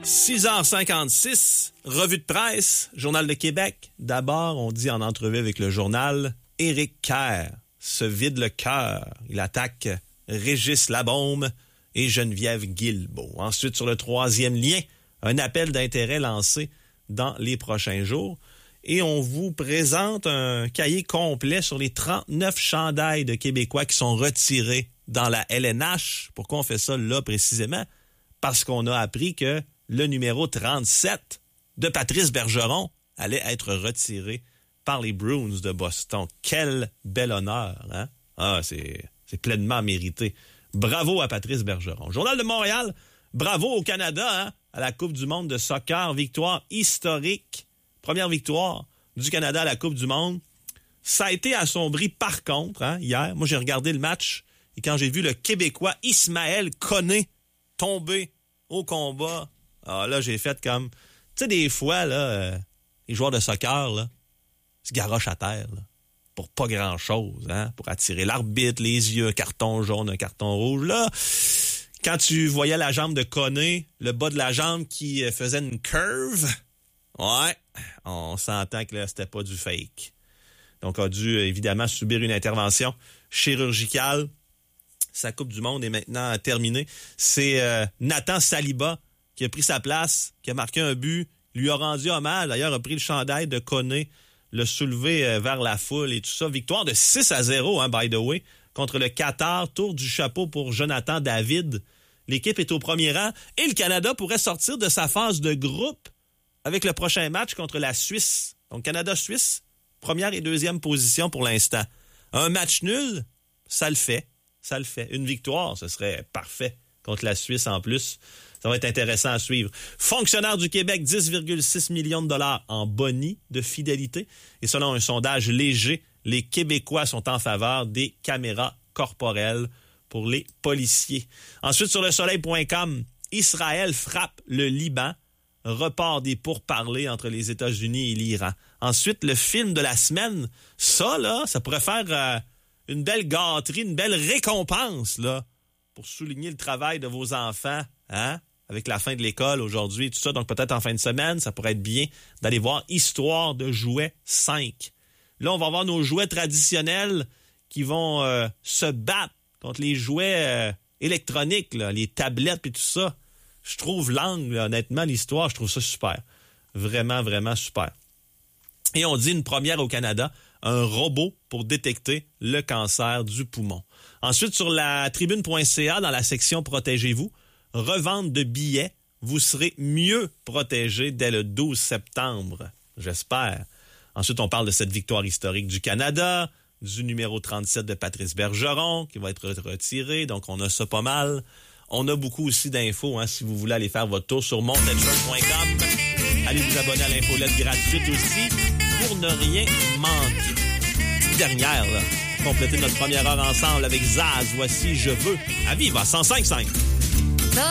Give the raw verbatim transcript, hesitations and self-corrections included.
six heures cinquante-six, revue de presse, Journal de Québec. D'abord, on dit en entrevue avec le journal, Éric Kerr se vide le cœur. Il attaque Régis Labaume et Geneviève Guilbeault. Ensuite, sur le troisième lien, un appel d'intérêt lancé dans les prochains jours. Et on vous présente un cahier complet sur les trente-neuf chandails de Québécois qui sont retirés dans la L N H. Pourquoi on fait ça là précisément? Parce qu'on a appris que le numéro trente-sept de Patrice Bergeron allait être retiré par les Bruins de Boston. Quel bel honneur, hein? Ah, c'est, c'est pleinement mérité. Bravo à Patrice Bergeron. Journal de Montréal, bravo au Canada, hein? À la Coupe du monde de soccer, victoire historique. Première victoire du Canada à la Coupe du monde. Ça a été assombri par contre, hein, hier. Moi, j'ai regardé le match et quand j'ai vu le Québécois Ismaël Koné tomber au combat, ah, là, j'ai fait comme... Tu sais, des fois, là, euh, les joueurs de soccer, là, se garochent à terre, là, pour pas grand-chose, hein, pour attirer l'arbitre, les yeux, un carton jaune, un carton rouge. Là, quand tu voyais la jambe de Koné, le bas de la jambe qui faisait une curve, ouais, on s'entend que là, c'était pas du fake. Donc, a dû, évidemment, subir une intervention chirurgicale. Sa Coupe du monde est maintenant terminée. C'est euh, Nathan Saliba qui a pris sa place, qui a marqué un but, lui a rendu hommage. D'ailleurs, a pris le chandail de Koné, l'a soulevé euh, vers la foule et tout ça. Victoire de six à zéro, hein, by the way, contre le Qatar. Tour du chapeau pour Jonathan David. L'équipe est au premier rang et le Canada pourrait sortir de sa phase de groupe avec le prochain match contre la Suisse. Donc, Canada-Suisse, première et deuxième position pour l'instant. Un match nul, ça le fait. Ça le fait. Une victoire, ce serait parfait contre la Suisse en plus. Ça va être intéressant à suivre. Fonctionnaire du Québec, dix virgule six millions de dollars en boni de fidélité. Et selon un sondage léger, les Québécois sont en faveur des caméras corporelles pour les policiers. Ensuite, sur le soleil point com, Israël frappe le Liban. Report des pourparlers entre les États-Unis et l'Iran. Ensuite, le film de la semaine, ça, là, ça pourrait faire euh, une belle gâterie, une belle récompense, là, pour souligner le travail de vos enfants, hein, avec la fin de l'école aujourd'hui et tout ça. Donc, peut-être en fin de semaine, ça pourrait être bien d'aller voir Histoire de jouets cinq. Là, on va voir nos jouets traditionnels qui vont euh, se battre contre les jouets euh, électroniques, là, les tablettes et tout ça. Je trouve l'angle, honnêtement, l'histoire, je trouve ça super. Vraiment, vraiment super. Et on dit une première au Canada, un robot pour détecter le cancer du poumon. Ensuite, sur la tribune point c a, dans la section « Protégez-vous », revente de billets, vous serez mieux protégé dès le douze septembre, j'espère. Ensuite, on parle de cette victoire historique du Canada, du numéro trente-sept de Patrice Bergeron, qui va être retiré, donc on a ça pas mal. On a beaucoup aussi d'infos, hein, si vous voulez aller faire votre tour sur montedshort point com. Allez vous abonner à l'infolette gratuite aussi pour ne rien manquer. Petite dernière, là, compléter notre première heure ensemble avec Zaz. Voici Je veux à Viva cent cinq virgule cinq.